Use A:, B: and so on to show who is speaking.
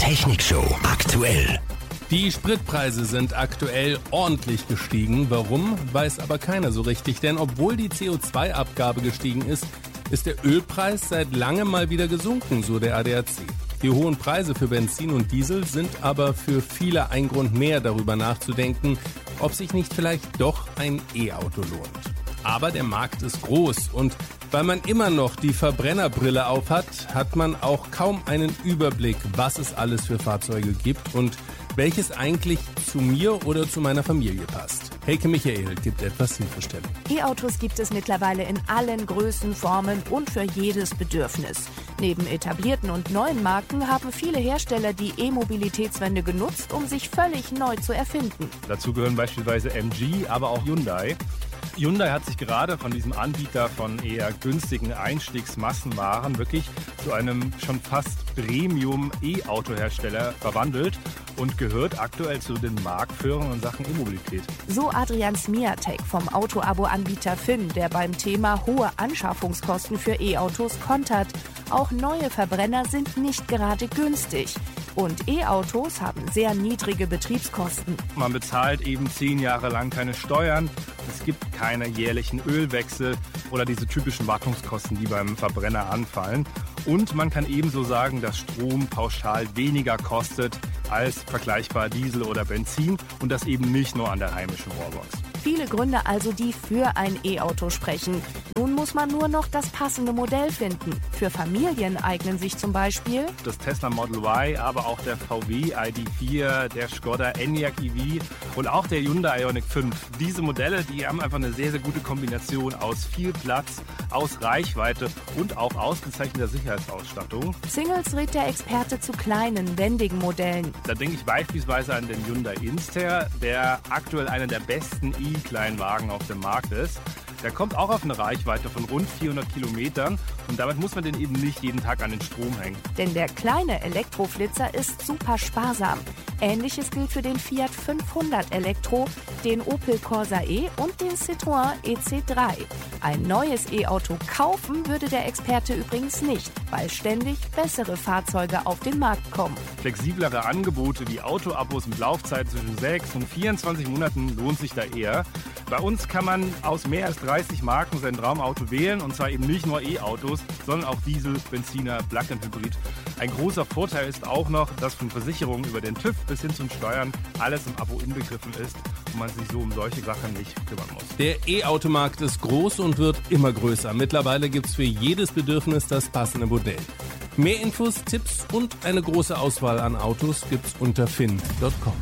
A: Technikshow aktuell.
B: Die Spritpreise sind aktuell ordentlich gestiegen. Warum, weiß aber keiner so richtig. Denn obwohl die CO2-Abgabe gestiegen ist, ist der Ölpreis seit langem mal wieder gesunken, so der ADAC. Die hohen Preise für Benzin und Diesel sind aber für viele ein Grund mehr, darüber nachzudenken, ob sich nicht vielleicht doch ein E-Auto lohnt. Aber der Markt ist groß und weil man immer noch die Verbrennerbrille aufhat, hat man auch kaum einen Überblick, was es alles für Fahrzeuge gibt und welches eigentlich zu mir oder zu meiner Familie passt. Heike Michael gibt etwas Hilfestellung.
C: E-Autos gibt es mittlerweile in allen Größen, Formen und für jedes Bedürfnis. Neben etablierten und neuen Marken haben viele Hersteller die E-Mobilitätswende genutzt, um sich völlig neu zu erfinden.
D: Dazu gehören beispielsweise MG, aber auch Hyundai. Hyundai hat sich gerade von diesem Anbieter von eher günstigen Einstiegsmassenwaren wirklich zu einem schon fast Premium-E-Auto-Hersteller verwandelt und gehört aktuell zu den Marktführern in Sachen E-Mobilität.
C: So Adrian Smiatek vom Auto-Abo-Anbieter Finn, der beim Thema hohe Anschaffungskosten für E-Autos kontert. Auch neue Verbrenner sind nicht gerade günstig. Und E-Autos haben sehr niedrige Betriebskosten.
D: Man bezahlt eben 10 Jahre lang keine Steuern. Es gibt keine jährlichen Ölwechsel oder diese typischen Wartungskosten, die beim Verbrenner anfallen. Und man kann ebenso sagen, dass Strom pauschal weniger kostet als vergleichbar Diesel oder Benzin und das eben nicht nur an der heimischen Wallbox.
C: Viele Gründe also, die für ein E-Auto sprechen. Nun muss man nur noch das passende Modell finden. Für Familien eignen sich zum Beispiel
D: das Tesla Model Y, aber auch der VW ID.4, der Skoda Enyaq EV und auch der Hyundai Ioniq 5. Diese Modelle, die haben einfach eine sehr, sehr gute Kombination aus viel Platz, aus Reichweite und auch ausgezeichneter Sicherheitsausstattung.
C: Singles rät der Experte zu kleinen, wendigen Modellen.
D: Da denke ich beispielsweise an den Hyundai Inster, der aktuell einer der besten E-Kleinwagen auf dem Markt ist. Der kommt auch auf eine Reichweite von rund 400 Kilometern und damit muss man den eben nicht jeden Tag an den Strom hängen.
C: Denn der kleine Elektroflitzer ist super sparsam. Ähnliches gilt für den Fiat 500 Elektro, den Opel Corsa E und den Citroën EC3. Ein neues E-Auto kaufen würde der Experte übrigens nicht, weil ständig bessere Fahrzeuge auf den Markt kommen.
D: Flexiblere Angebote wie Autoabos mit Laufzeit zwischen 6 und 24 Monaten lohnt sich da eher. Bei uns kann man aus mehr als 30 Marken sein Traumauto wählen und zwar eben nicht nur E-Autos, sondern auch Diesel, Benziner, Plug-in-Hybrid. Ein großer Vorteil ist auch noch, dass von Versicherungen über den TÜV bis hin zum Steuern alles im Abo inbegriffen ist und man sich so um solche Sachen nicht kümmern muss.
B: Der E-Automarkt ist groß und wird immer größer. Mittlerweile gibt es für jedes Bedürfnis das passende Modell. Mehr Infos, Tipps und eine große Auswahl an Autos gibt's unter finn.com.